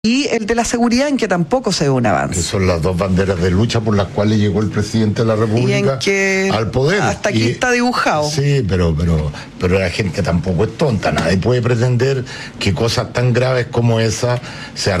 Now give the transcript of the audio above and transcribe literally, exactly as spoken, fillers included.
y el de la seguridad, en que tampoco se ve un avance. Que son las dos banderas de lucha por las cuales llegó el presidente de la República y en que al poder. Hasta aquí y, está dibujado. Sí, pero, pero, pero la gente tampoco es tonta. Nadie puede pretender que cosas tan graves como esa se